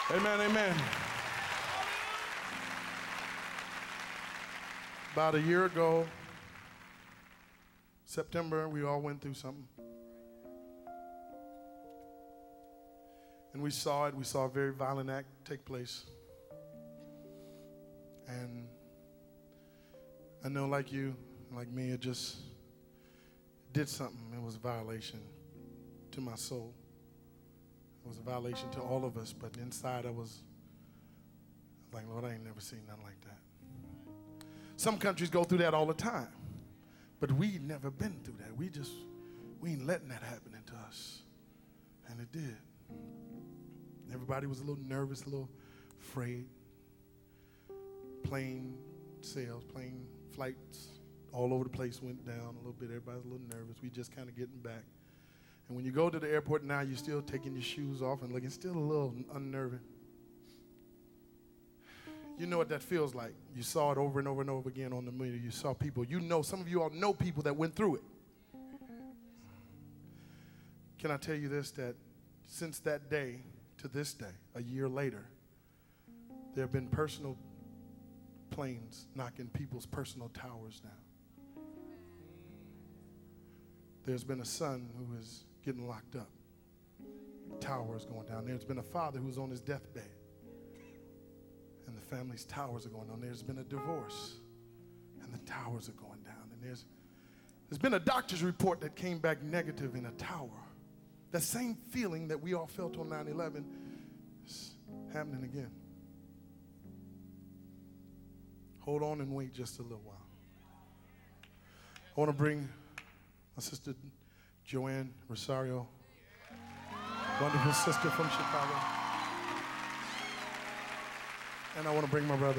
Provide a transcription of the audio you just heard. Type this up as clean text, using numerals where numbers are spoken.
Amen, amen. About a year ago, September, we all went through something. And we saw it. We saw a very violent act take place. And I know like you, like me, it just did something. It was a violation to my soul. It was a violation to all of us, but inside I was like, Lord, I ain't never seen nothing like that. Some countries go through that all the time, but we never been through that. We ain't letting that happen to us. And it did. Everybody was a little nervous, a little afraid. Plane sales, plane flights all over the place went down a little bit. Everybody's a little nervous. We just kind of getting back. And when you go to the airport now, you're still taking your shoes off and looking still a little unnerving. You know what that feels like. You saw it over and over and over again on the media. You saw people. You know, some of you all know people that went through it. Can I tell you this, that since that day to this day, a year later, there have been personal planes knocking people's personal towers down. There's been a son who is getting locked up. Towers going down. There's been a father who's on his deathbed. And the family's towers are going down. There's been a divorce. And the towers are going down. And there's been a doctor's report that came back negative in a tower. That same feeling that we all felt on 9/11 is happening again. Hold on and wait just a little while. I want to bring my sister Joanne Rosario, wonderful sister from Chicago. And I want to bring my brother